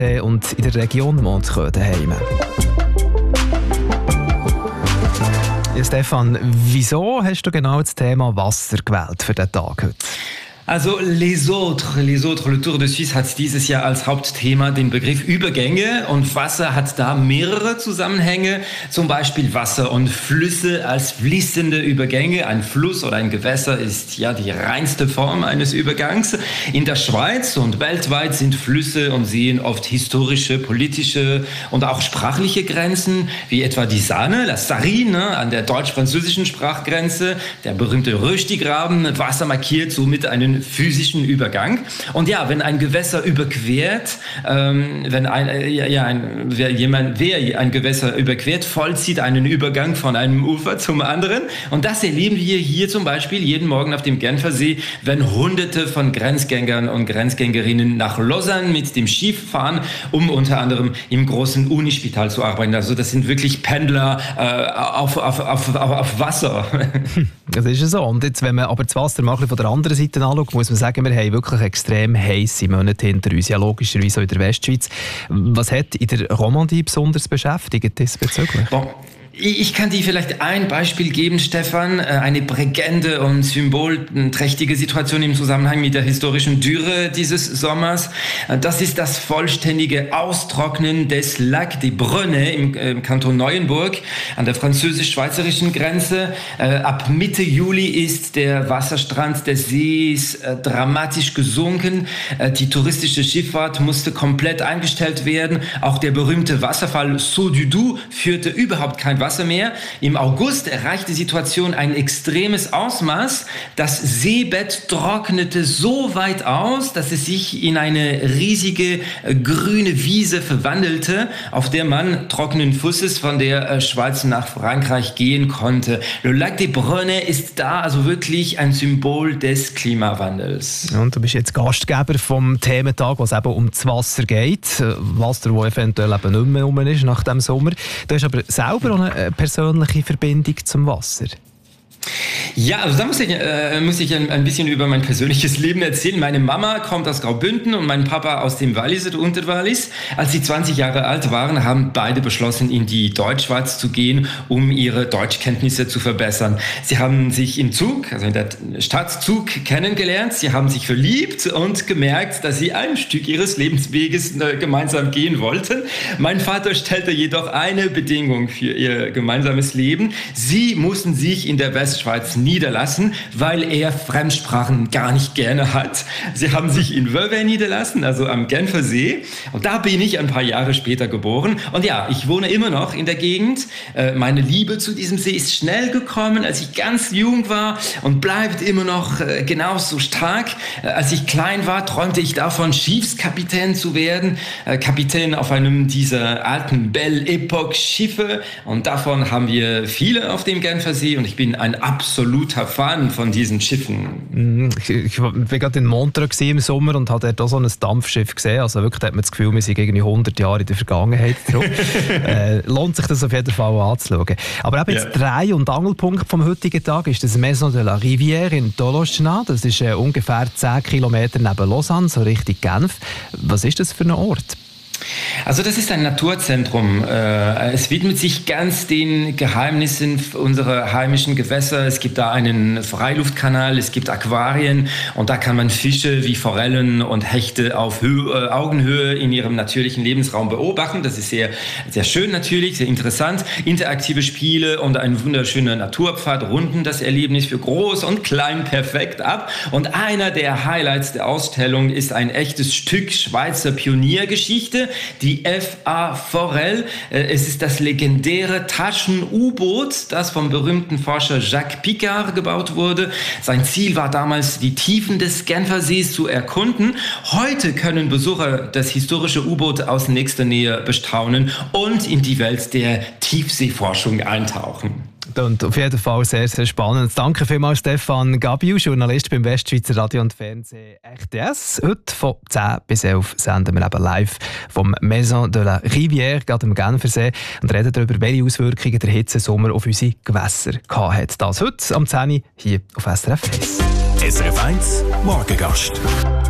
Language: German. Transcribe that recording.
und in der Region Montreux daheim. Ja, Stefan, wieso hast du genau das Thema Wasser gewählt für diesen Tag heute? Also Les Autres, Le Tour de Suisse hat dieses Jahr als Hauptthema den Begriff Übergänge und Wasser hat da mehrere Zusammenhänge, zum Beispiel Wasser und Flüsse als fließende Übergänge. Ein Fluss oder ein Gewässer ist ja die reinste Form eines Übergangs. In der Schweiz und weltweit sind Flüsse und Seen oft historische, politische und auch sprachliche Grenzen, wie etwa die Saane, la Sarine, an der deutsch-französischen Sprachgrenze, der berühmte Rösti-Graben. Wasser markiert somit einen physischen Übergang. Und ja, wenn ein Gewässer überquert, wer ein Gewässer überquert, vollzieht einen Übergang von einem Ufer zum anderen. Und das erleben wir hier zum Beispiel jeden Morgen auf dem Genfersee, wenn Hunderte von Grenzgängern und Grenzgängerinnen nach Lausanne mit dem Schiff fahren, um unter anderem im großen Unispital zu arbeiten. Also das sind wirklich Pendler auf Wasser. Das ist ja so. Und jetzt, wenn man aber das Wasser mal von der anderen Seite anschaut, muss man sagen, wir haben wirklich extrem heisse Monate hinter uns, ja logischerweise auch in der Westschweiz. Was hat in der Romandie besonders beschäftigt diesbezüglich? Ich kann dir vielleicht ein Beispiel geben, Stefan. Eine prägende und symbolträchtige Situation im Zusammenhang mit der historischen Dürre dieses Sommers. Das ist das vollständige Austrocknen des Lac des Brenets im Kanton Neuenburg an der französisch-schweizerischen Grenze. Ab Mitte Juli ist der Wasserstand des Sees dramatisch gesunken. Die touristische Schifffahrt musste komplett eingestellt werden. Auch der berühmte Wasserfall Saut du Doubs führte überhaupt kein Wasser mehr. Im August erreichte die Situation ein extremes Ausmaß. Das Seebett trocknete so weit aus, dass es sich in eine riesige grüne Wiese verwandelte, auf der man trockenen Fußes von der Schweiz nach Frankreich gehen konnte. Le Lac des Brenets ist da also wirklich ein Symbol des Klimawandels. Und du bist jetzt Gastgeber vom Thementag, wo es eben um das Wasser geht. Wasser, das eventuell eben nicht mehr rum ist nach dem Sommer. Du hast aber selber auch eine persönliche Verbindung zum Wasser. Ja, also da muss ich ein bisschen über mein persönliches Leben erzählen. Meine Mama kommt aus Graubünden und mein Papa aus dem Wallis oder Unterwallis. Als sie 20 Jahre alt waren, haben beide beschlossen, in die Deutschschweiz zu gehen, um ihre Deutschkenntnisse zu verbessern. Sie haben sich im Zug, also in der Stadt Zug, kennengelernt. Sie haben sich verliebt und gemerkt, dass sie ein Stück ihres Lebensweges gemeinsam gehen wollten. Mein Vater stellte jedoch eine Bedingung für ihr gemeinsames Leben. Sie mussten sich in der Westschweiz niederlassen, weil er Fremdsprachen gar nicht gerne hat. Sie haben sich in Vevey niederlassen, also am Genfersee. Und da bin ich ein paar Jahre später geboren. Und ja, ich wohne immer noch in der Gegend. Meine Liebe zu diesem See ist schnell gekommen, als ich ganz jung war und bleibt immer noch genauso stark. Als ich klein war, träumte ich davon, Schiffskapitän zu werden. Kapitän auf einem dieser alten Belle Epoque Schiffe. Und davon haben wir viele auf dem Genfersee. Und ich bin ein absoluter Fan von diesen Schiffen. Ich war gerade in Montreux im Sommer und habe dort auch so ein Dampfschiff gesehen. Also wirklich, da hat man das Gefühl, wir sind irgendwie 100 Jahre in der Vergangenheit zurück. Lohnt sich das auf jeden Fall anzuschauen. Aber eben jetzt Dreh- und Angelpunkt vom heutigen Tag ist das Maison de la Rivière in Tolochenaz. Das ist ungefähr 10 Kilometer neben Lausanne, so Richtung Genf. Was ist das für ein Ort? Also das ist ein Naturzentrum. Es widmet sich ganz den Geheimnissen unserer heimischen Gewässer. Es gibt da einen Freiluftkanal, es gibt Aquarien und da kann man Fische wie Forellen und Hechte auf Augenhöhe in ihrem natürlichen Lebensraum beobachten. Das ist sehr, sehr schön natürlich, sehr interessant. Interaktive Spiele und ein wunderschöner Naturpfad runden das Erlebnis für Groß und Klein perfekt ab. Und einer der Highlights der Ausstellung ist ein echtes Stück Schweizer Pioniergeschichte. Die F.A. Forel. Es ist das legendäre Taschen-U-Boot, das vom berühmten Forscher Jacques Picard gebaut wurde. Sein Ziel war damals, die Tiefen des Genfersees zu erkunden. Heute können Besucher das historische U-Boot aus nächster Nähe bestaunen und in die Welt der Tiefseeforschung eintauchen. Und auf jeden Fall sehr, sehr spannend. Danke vielmals, Stefan Gabiu, Journalist beim Westschweizer Radio und Fernsehen RTS. Heute von 10 bis 11 senden wir eben live vom Maison de la Rivière, gerade am Genfersee, und reden darüber, welche Auswirkungen der Hitzesommer auf unsere Gewässer hatte. Das heute am 10 Uhr hier auf SRF 1. SRF 1 Morgengast.